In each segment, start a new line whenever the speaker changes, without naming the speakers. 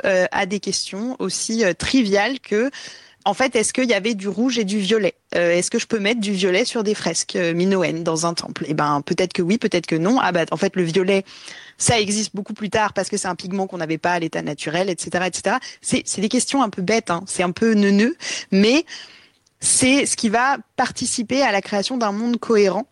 à des questions aussi triviales que en fait, est-ce qu'il y avait du rouge et du violet? Est-ce que je peux mettre du violet sur des fresques minoennes dans un temple? Eh ben, peut-être que oui, peut-être que non. Ah bah, en fait, le violet, ça existe beaucoup plus tard parce que c'est un pigment qu'on n'avait pas à l'état naturel, etc., etc. C'est des questions un peu bêtes, hein. C'est un peu neuneux, mais c'est ce qui va participer à la création d'un monde cohérent.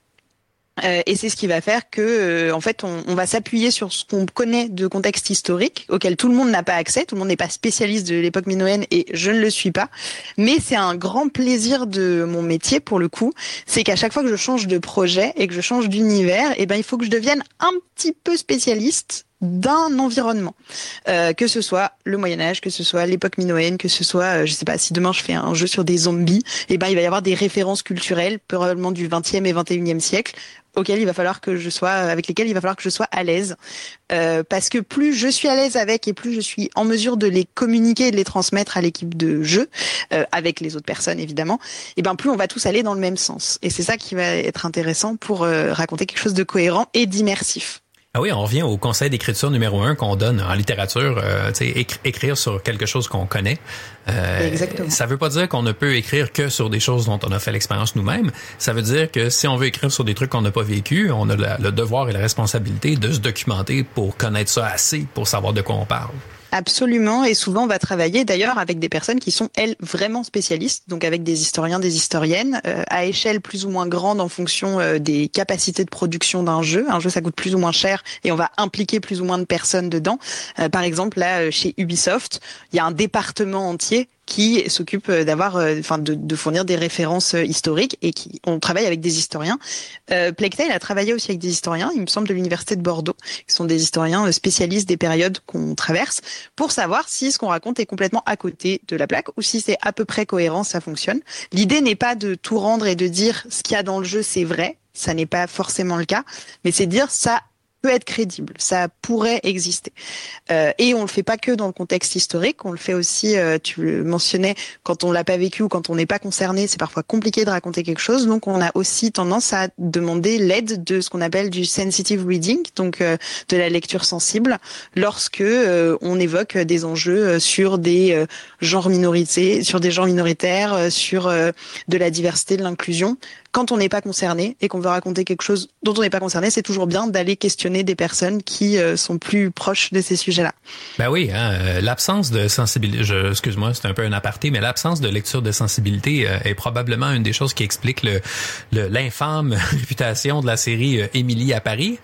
Et c'est ce qui va faire que, en fait, on va s'appuyer sur ce qu'on connaît de contexte historique, auquel tout le monde n'a pas accès, tout le monde n'est pas spécialiste de l'époque minoenne, et je ne le suis pas. Mais c'est un grand plaisir de mon métier, pour le coup, c'est qu'à chaque fois que je change de projet et que je change d'univers, eh ben, il faut que je devienne un petit peu spécialiste d'un environnement, que ce soit le Moyen-Âge, que ce soit l'époque minoenne, que ce soit, je sais pas, si demain je fais un jeu sur des zombies, eh ben il va y avoir des références culturelles, probablement du 20e et 21e siècle, auxquelles il va falloir que je sois, avec lesquelles il va falloir que je sois à l'aise, parce que plus je suis à l'aise avec et plus je suis en mesure de les communiquer et de les transmettre à l'équipe de jeu, avec les autres personnes évidemment, et ben plus on va tous aller dans le même sens. Et c'est ça qui va être intéressant pour raconter quelque chose de cohérent et d'immersif.
Ah oui, on revient au conseil d'écriture numéro 1 qu'on donne en littérature, écrire sur quelque chose qu'on connaît.
Exactement.
Ça veut pas dire qu'on ne peut écrire que sur des choses dont on a fait l'expérience nous-mêmes. Ça veut dire que si on veut écrire sur des trucs qu'on n'a pas vécu, on a le devoir et la responsabilité de se documenter pour connaître ça assez pour savoir de quoi on parle.
Absolument, et souvent on va travailler d'ailleurs avec des personnes qui sont elles vraiment spécialistes, donc avec des historiens, des historiennes, à échelle plus ou moins grande en fonction des capacités de production d'un jeu. Un jeu ça coûte plus ou moins cher et on va impliquer plus ou moins de personnes dedans. Par exemple là chez Ubisoft, il y a un département entier qui s'occupe d'avoir, de fournir des références historiques et on travaille avec des historiens. Plague Tale a travaillé aussi avec des historiens, il me semble de l'université de Bordeaux, qui sont des historiens spécialistes des périodes qu'on traverse, pour savoir si ce qu'on raconte est complètement à côté de la plaque ou si c'est à peu près cohérent, ça fonctionne. L'idée n'est pas de tout rendre et de dire ce qu'il y a dans le jeu c'est vrai, ça n'est pas forcément le cas, mais c'est de dire ça peut être crédible, ça pourrait exister. Et on le fait pas que dans le contexte historique, on le fait aussi, tu le mentionnais, quand on l'a pas vécu ou quand on n'est pas concerné, c'est parfois compliqué de raconter quelque chose, donc on a aussi tendance à demander l'aide de ce qu'on appelle du sensitive reading, donc de la lecture sensible, lorsque on évoque des enjeux sur des genres minorités, sur des genres minoritaires, sur de la diversité, de l'inclusion. Quand on n'est pas concerné et qu'on veut raconter quelque chose dont on n'est pas concerné, c'est toujours bien d'aller questionner des personnes qui sont plus proches de ces sujets-là.
Ben oui, l'absence de sensibilité, excuse-moi, c'est un peu un aparté, mais l'absence de lecture de sensibilité est probablement une des choses qui explique l'infâme réputation de la série Emily à Paris.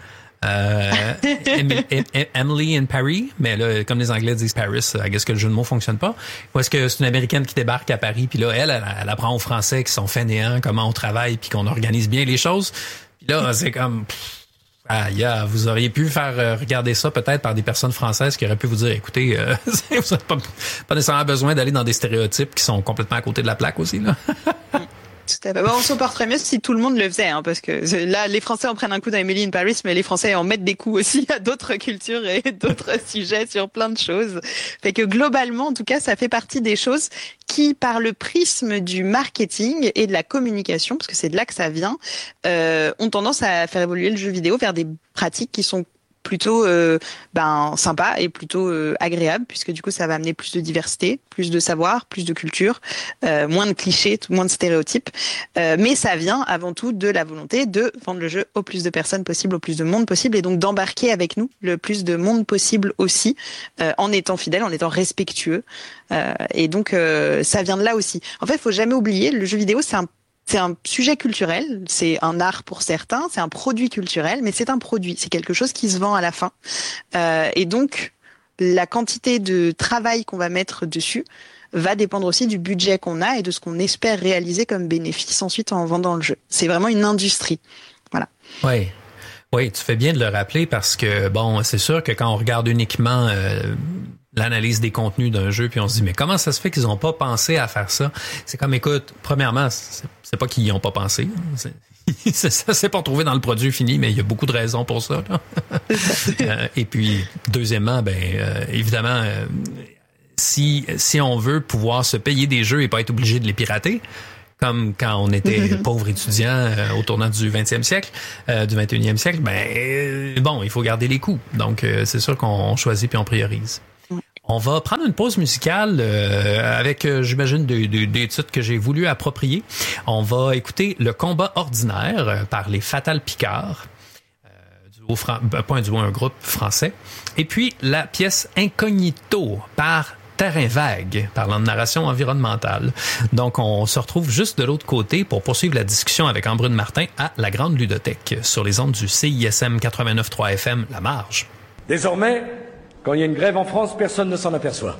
Emily in Paris, mais là, comme les Anglais disent Paris, I guess que le jeu de mots fonctionne pas. Ou est-ce que c'est une Américaine qui débarque à Paris, puis là, elle apprend aux Français qui sont fainéants comment on travaille, puis qu'on organise bien les choses. Puis là, c'est comme... vous auriez pu faire regarder ça peut-être par des personnes françaises qui auraient pu vous dire, écoutez, vous n'avez pas nécessairement besoin d'aller dans des stéréotypes qui sont complètement à côté de la plaque aussi, là.
Tout à fait. Bon, on s'en porterait mieux si tout le monde le faisait, hein, parce que là, les Français en prennent un coup dans Emily in Paris, mais les Français en mettent des coups aussi à d'autres cultures et d'autres sujets sur plein de choses. Fait que globalement, en tout cas, ça fait partie des choses qui, par le prisme du marketing et de la communication, parce que c'est de là que ça vient, ont tendance à faire évoluer le jeu vidéo vers des pratiques qui sont plutôt sympa et plutôt agréable, puisque du coup ça va amener plus de diversité, plus de savoir, plus de culture, moins de clichés, moins de stéréotypes, mais ça vient avant tout de la volonté de vendre le jeu au plus de personnes possible, au plus de monde possible, et donc d'embarquer avec nous le plus de monde possible aussi, en étant fidèle, en étant respectueux, et donc ça vient de là aussi. En fait, il faut jamais oublier, le jeu vidéo c'est un sujet culturel, c'est un art pour certains, c'est un produit culturel, mais c'est un produit, c'est quelque chose qui se vend à la fin. Et donc, la quantité de travail qu'on va mettre dessus va dépendre aussi du budget qu'on a et de ce qu'on espère réaliser comme bénéfice ensuite en vendant le jeu. C'est vraiment une industrie. Voilà.
Oui, tu fais bien de le rappeler parce que, bon, c'est sûr que quand on regarde uniquement l'analyse des contenus d'un jeu, puis on se dit, mais comment ça se fait qu'ils n'ont pas pensé à faire ça? C'est comme, écoute, premièrement, c'est pas qu'ils n'y ont pas pensé. Ça c'est pas retrouvé dans le produit fini, mais il y a beaucoup de raisons pour ça. Et puis, deuxièmement, évidemment, si on veut pouvoir se payer des jeux et pas être obligé de les pirater, comme quand on était pauvre étudiant au tournant du 20e siècle, du 21e siècle, il faut garder les coûts. Donc, c'est sûr qu'on choisit puis on priorise. On va prendre une pause musicale avec, j'imagine, des titres que j'ai voulu approprier. On va écouter Le combat ordinaire par les Fatal Picard. Pas un duo, un groupe français. Et puis la pièce Incognito par Terrain Vague, parlant de narration environnementale. Donc on se retrouve juste de l'autre côté pour poursuivre la discussion avec Ambrune Martin à la Grande Ludothèque sur les ondes du CISM 89.3 FM La Marge.
Désormais, quand il y a une grève en France, personne ne s'en aperçoit.